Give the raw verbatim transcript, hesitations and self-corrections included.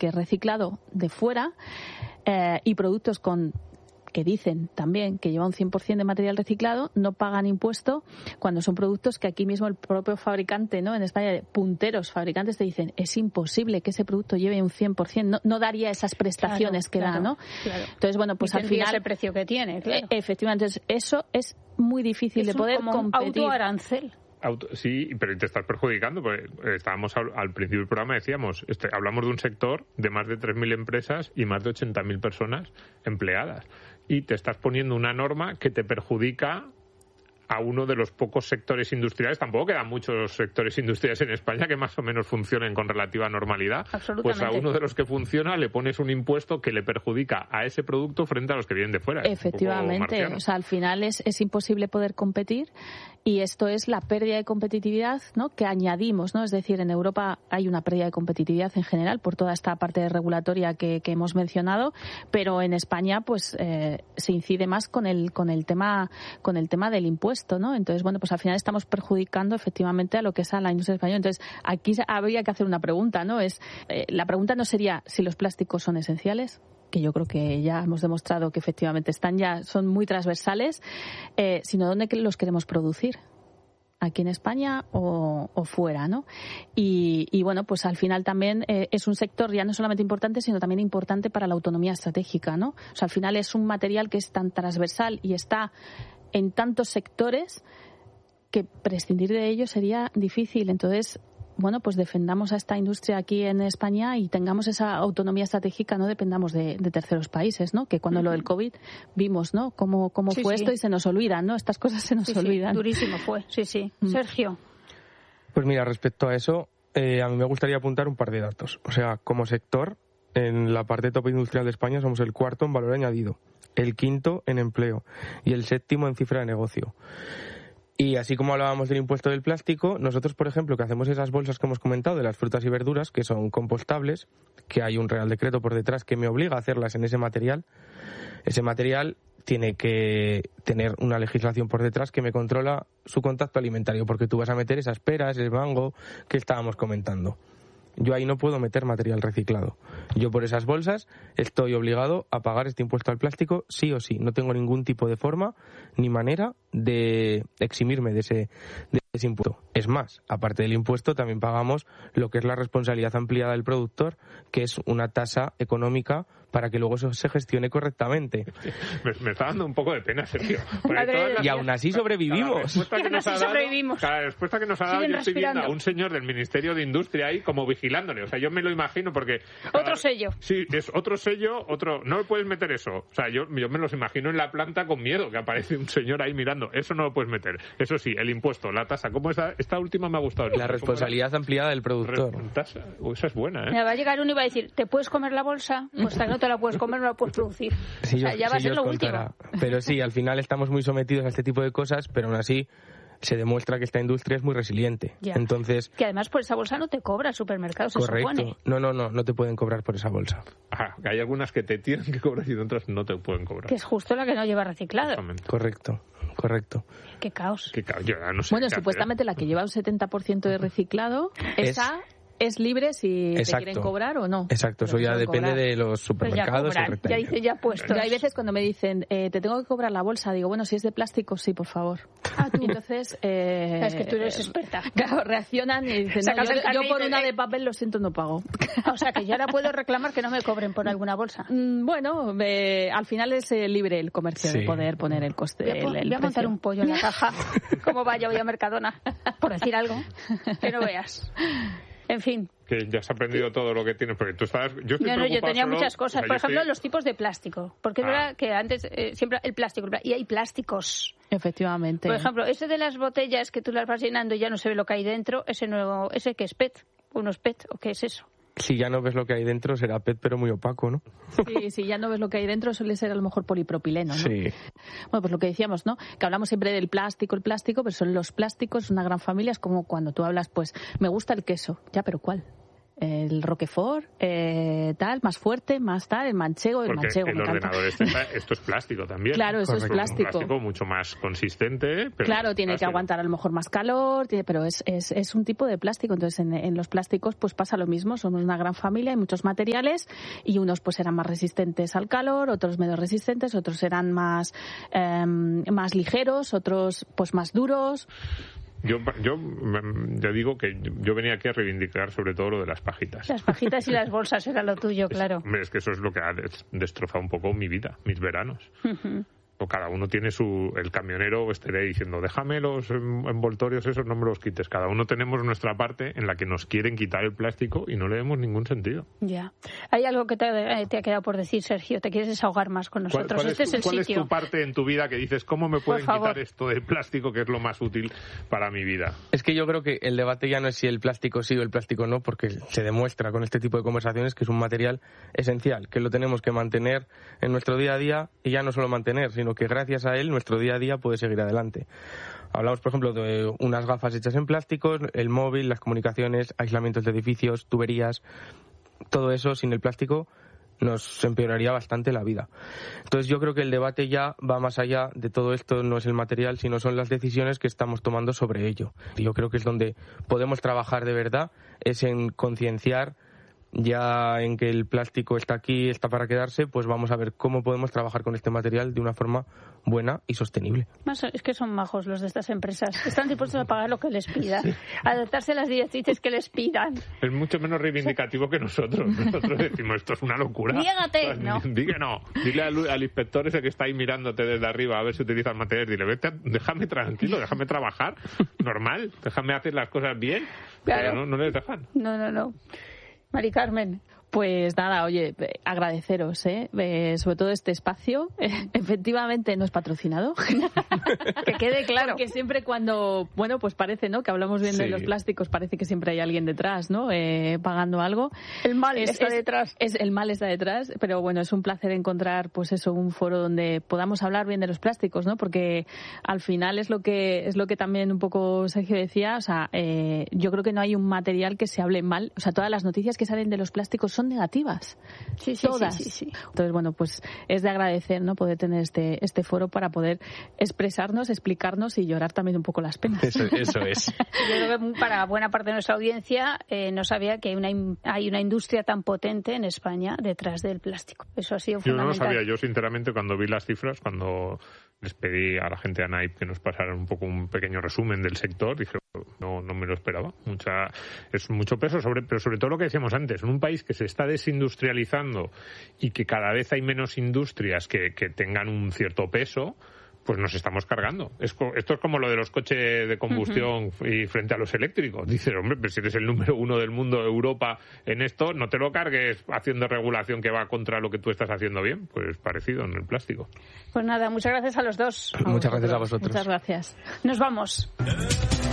que es reciclado de fuera eh, y productos con que dicen también que lleva un cien por ciento de material reciclado, no pagan impuesto cuando son productos que aquí mismo el propio fabricante, ¿no? En España, punteros fabricantes te dicen es imposible que ese producto lleve un cien por ciento, no, no daría esas prestaciones claro, que claro, da, ¿no? Claro. Entonces, bueno, pues al final... el precio que tiene, claro. Efectivamente, entonces eso es muy difícil es de poder un, como competir. Un autoarancel. Auto, sí, pero te estás perjudicando, porque estábamos al, al principio del programa, decíamos, este, hablamos de un sector de más de tres mil empresas y más de ochenta mil personas empleadas. Y te estás poniendo una norma que te perjudica a uno de los pocos sectores industriales. Tampoco quedan muchos sectores industriales en España que más o menos funcionen con relativa normalidad. Pues a uno de los que funciona le pones un impuesto que le perjudica a ese producto frente a los que vienen de fuera. Efectivamente, o sea, al final es, es imposible poder competir y esto es la pérdida de competitividad, ¿no?, que añadimos, ¿no? Es decir, en Europa hay una pérdida de competitividad en general por toda esta parte regulatoria que, que hemos mencionado, pero en España pues eh, se incide más con el con el tema con el tema del impuesto, ¿no? Entonces, bueno, pues al final estamos perjudicando efectivamente a lo que es a la industria española. Entonces, aquí habría que hacer una pregunta, ¿no? Es eh, la pregunta no sería si los plásticos son esenciales, que yo creo que ya hemos demostrado que efectivamente están ya, son muy transversales, eh, sino dónde los queremos producir, aquí en España o, o fuera, ¿no? Y, y bueno, pues al final también eh, es un sector ya no solamente importante, sino también importante para la autonomía estratégica, ¿no? O sea, al final es un material que es tan transversal y está en tantos sectores que prescindir de ello sería difícil. Entonces, bueno, pues defendamos a esta industria aquí en España y tengamos esa autonomía estratégica, no dependamos de, de terceros países, ¿no? Que cuando uh-huh. lo del COVID vimos, ¿no?, cómo, cómo sí, fue sí. esto y se nos olvidan, ¿no? Estas cosas se nos sí, olvidan. Sí, durísimo fue, sí, sí. Mm. Sergio. Pues mira, respecto a eso, eh, a mí me gustaría apuntar un par de datos. O sea, como sector, en la parte top industrial de España somos el cuarto en valor añadido, el quinto en empleo y el séptimo en cifra de negocio. Y así como hablábamos del impuesto del plástico, nosotros, por ejemplo, que hacemos esas bolsas que hemos comentado de las frutas y verduras, que son compostables, que hay un real decreto por detrás que me obliga a hacerlas en ese material, ese material tiene que tener una legislación por detrás que me controla su contacto alimentario, porque tú vas a meter esas peras, el mango que estábamos comentando. Yo ahí no puedo meter material reciclado. Yo por esas bolsas estoy obligado a pagar este impuesto al plástico sí o sí. No tengo ningún tipo de forma ni manera de eximirme de ese, de ese impuesto. Es más, aparte del impuesto también pagamos lo que es la responsabilidad ampliada del productor, que es una tasa económica para que luego eso se gestione correctamente. Me, me está dando un poco de pena, Sergio. Y aún así sobrevivimos. Cada respuesta que nos ha dado, sobrevivimos. cada respuesta que nos ha dado Siguen yo estoy respirando. viendo a un señor del Ministerio de Industria ahí como vigilándole. O sea, yo me lo imagino porque... Otro cada, sello. Sí, es otro sello, otro... No puedes meter eso. O sea, yo, yo me los imagino en la planta con miedo, que aparece un señor ahí mirando. Eso no lo puedes meter. Eso sí, el impuesto, la tasa. ¿Cómo está? Esta última me ha gustado. La responsabilidad ampliada del productor. Tasa. Oh, esa es buena, ¿eh? Me va a llegar uno y va a decir, ¿te puedes comer la bolsa? Pues hasta que no te la puedes comer, no la puedes producir. Sí, o sea, yo, ya va sí, a ser lo contará. último. Pero sí, al final estamos muy sometidos a este tipo de cosas, pero aún así se demuestra que esta industria es muy resiliente. Ya. Entonces, que además por esa bolsa no te cobra el supermercado, se correcto. supone. No, no, no, no te pueden cobrar por esa bolsa. Ah, hay algunas que te tienen que cobrar y otras no te pueden cobrar. Que es justo la que no lleva reciclado. Correcto, correcto. Qué caos. Qué caos. Yo no sé bueno, qué supuestamente hacer. la que lleva un setenta por ciento de reciclado, Es... esa... es libre si Exacto. te quieren cobrar o no. Exacto, eso ya depende cobrar. de los supermercados. Pero ya, cobran, ya dice ya puestos. Yo hay veces cuando me dicen, eh, te tengo que cobrar la bolsa, digo, bueno, si es de plástico, sí, por favor. Ah, tú. Y entonces... Eh, es que tú eres experta. Claro, reaccionan y dicen, no, yo, yo por una de papel, lo siento, no pago. O sea, que yo ahora puedo reclamar que no me cobren por alguna bolsa. Mm, bueno, eh, al final es eh, libre el comercio sí. de poder poner el coste. Voy a, el, el voy a montar un pollo en la caja. ¿Cómo vaya? Voy a Mercadona. Por decir algo. Que no veas. En fin. Que ya has aprendido todo lo que tienes, porque tú estabas... Yo estoy no, no, yo tenía solo, muchas cosas. O sea, Por ejemplo, estoy... los tipos de plástico. Porque es ah. verdad que antes eh, siempre el plástico, y hay plásticos. Efectivamente. Por ejemplo, ese de las botellas que tú las vas llenando y ya no se ve lo que hay dentro, ese nuevo, ese que es P E T, uno es P E T, ¿o qué es eso? Si ya no ves lo que hay dentro, será P E T, pero muy opaco, ¿no? Sí, si ya no ves lo que hay dentro, suele ser a lo mejor polipropileno, ¿no? Sí. Bueno, pues lo que decíamos, ¿no? Que hablamos siempre del plástico, el plástico, pero son los plásticos, una gran familia. Es como cuando tú hablas, pues, me gusta el queso. Ya, pero ¿cuál? el Roquefort, eh, tal, más fuerte, más tal, el manchego, el Porque manchego el me ordenador encanta. este, esto es plástico también. Claro, eso Correcto. es plástico. Un plástico mucho más consistente. Pero claro, tiene plástico. que aguantar a lo mejor más calor, tiene, pero es, es, es un tipo de plástico. Entonces, en, en los plásticos pues pasa lo mismo. Somos una gran familia, hay muchos materiales y unos pues eran más resistentes al calor, otros menos resistentes, otros eran más, eh, más ligeros, otros pues más duros. Yo, yo, yo digo que yo venía aquí a reivindicar sobre todo lo de las pajitas. Las pajitas y las bolsas era lo tuyo, claro. Es, hombre, es que eso es lo que ha des- destrozado un poco mi vida, mis veranos. Uh-huh. O cada uno tiene su... El camionero estaré diciendo, déjame los envoltorios esos, no me los quites. Cada uno tenemos nuestra parte en la que nos quieren quitar el plástico y no le vemos ningún sentido. Ya. Hay algo que te, te ha quedado por decir, Sergio. ¿Te quieres desahogar más con nosotros? ¿Cuál, cuál este es, tu, es el ¿cuál sitio. es tu parte en tu vida que dices, cómo me pueden quitar esto del plástico, que es lo más útil para mi vida? Es que yo creo que el debate ya no es si el plástico sí o el plástico no, porque se demuestra con este tipo de conversaciones que es un material esencial, que lo tenemos que mantener en nuestro día a día, y ya no solo mantener, sino que gracias a él nuestro día a día puede seguir adelante. Hablamos, por ejemplo, de unas gafas hechas en plásticos, el móvil, las comunicaciones, aislamientos de edificios, tuberías, todo eso sin el plástico nos empeoraría bastante la vida. Entonces yo creo que el debate ya va más allá de todo esto, no es el material, sino son las decisiones que estamos tomando sobre ello. Y yo creo que es donde podemos trabajar de verdad, es en concienciar ya en que el plástico está aquí, está para quedarse, pues vamos a ver cómo podemos trabajar con este material de una forma buena y sostenible. Es que son majos los de estas empresas. Están dispuestos a pagar lo que les pidan, sí. a adaptarse a las directrices que les pidan. Es mucho menos reivindicativo que nosotros. Nosotros decimos, esto es una locura. Niégate, ¿no? Dile no. Dile al, al inspector ese que está ahí mirándote desde arriba a ver si utilizas materiales. Dile, vete, déjame tranquilo, déjame trabajar. Normal, déjame hacer las cosas bien. Claro. Pero no, no les dejan. No, no, no. Mari Carmen. Pues nada, oye, agradeceros, ¿eh? eh sobre todo este espacio. Eh, efectivamente no es patrocinado. Que quede claro. Porque siempre cuando, bueno, pues parece, ¿no? Que hablamos bien sí. de los plásticos, parece que siempre hay alguien detrás, ¿no? Eh, pagando algo. El mal es, está es, detrás. Es, el mal está detrás, pero bueno, es un placer encontrar, pues eso, un foro donde podamos hablar bien de los plásticos, ¿no? Porque al final es lo que es lo que también un poco Sergio decía, o sea, eh, yo creo que no hay un material que se hable mal, o sea, todas las noticias que salen de los plásticos son negativas. Sí, sí, todas. Sí, sí, sí. Entonces, bueno, pues es de agradecer, ¿no? Poder tener este este foro para poder expresarnos, explicarnos y llorar también un poco las penas. Eso, eso es. Yo creo que para buena parte de nuestra audiencia eh, no sabía que hay una, hay una industria tan potente en España detrás del plástico. Eso ha sido fundamental. Yo no lo sabía. Yo, sinceramente, cuando vi las cifras, cuando les pedí a la gente de ANAIP que nos pasaran un poco un pequeño resumen del sector, dije, no, no me lo esperaba. Mucha, es mucho peso, sobre, pero sobre todo lo que decíamos antes, en un país que se está desindustrializando y que cada vez hay menos industrias que, que tengan un cierto peso, pues nos estamos cargando. Es, esto es como lo de los coches de combustión uh-huh. y frente a los eléctricos. Dices, hombre, pero si eres el número uno del mundo, Europa, en esto, no te lo cargues haciendo regulación que va contra lo que tú estás haciendo bien. Pues parecido en el plástico. Pues nada, muchas gracias a los dos. Muchas gracias a vosotros. Muchas gracias. Nos vamos.